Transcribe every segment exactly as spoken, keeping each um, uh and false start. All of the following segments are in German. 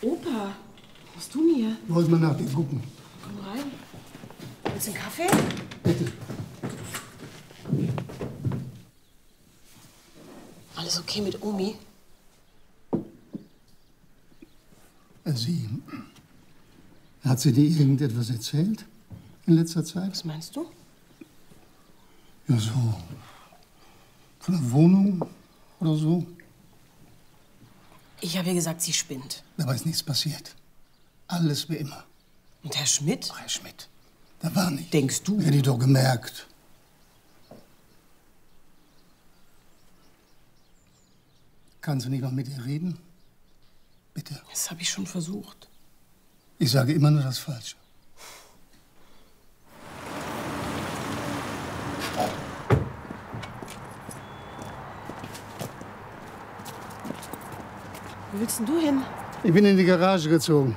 Opa, was machst du denn hier? Wollt mal nach dir gucken. Komm rein. Willst du einen Kaffee? Bitte. Alles okay mit Omi? Sie. Hat sie dir irgendetwas erzählt in letzter Zeit? Was meinst du? Ja, so. Von der Wohnung oder so? Ich habe ihr gesagt, sie spinnt. Dabei ist nichts passiert. Alles wie immer. Und Herr Schmidt? Ach, Herr Schmidt, da war nicht. Denkst du? Hätte ich doch gemerkt. Kannst du nicht mal mit ihr reden? Bitte. Das habe ich schon versucht. Ich sage immer nur das Falsche. Wo willst denn du hin? Ich bin in die Garage gezogen.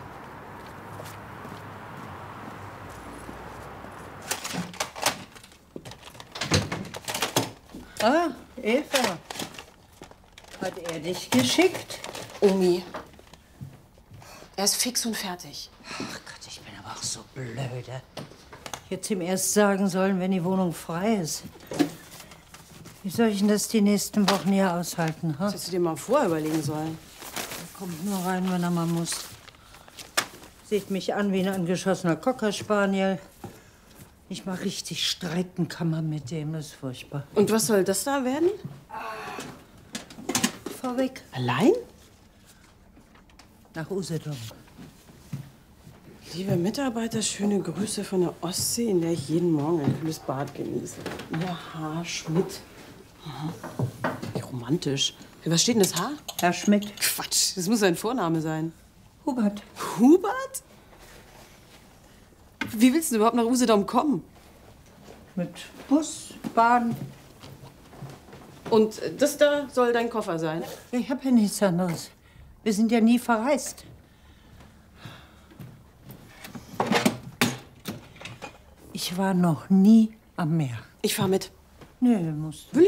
Ah, Eva. Hat er dich geschickt? Omi. Er ist fix und fertig. Ach Gott, ich bin aber auch so blöde. Ich hätte ihm erst sagen sollen, wenn die Wohnung frei ist. Wie soll ich denn das die nächsten Wochen hier aushalten? Ha? Das hättest du dir mal vorher überlegen sollen. Er kommt nur rein, wenn er mal muss. Sieht mich an wie ein angeschossener Cocker Spaniel. Nicht mal richtig streiten kann man mit dem, das ist furchtbar. Und was soll das da werden? Fahr weg. Allein? Nach Usedom. Liebe Mitarbeiter, schöne Grüße von der Ostsee, in der ich jeden Morgen ein kühles Bad genieße. Ihr H. Schmidt. Aha. Wie romantisch. Für was steht denn das H? Herr Schmidt. Quatsch, das muss ein Vorname sein. Hubert. Hubert? Wie willst du überhaupt nach Usedom kommen? Mit Bus, Bahn. Und das da soll dein Koffer sein? Ich habe ja nichts anderes. Wir sind ja nie verreist. Ich war noch nie am Meer. Ich fahr mit. Nee, musst du.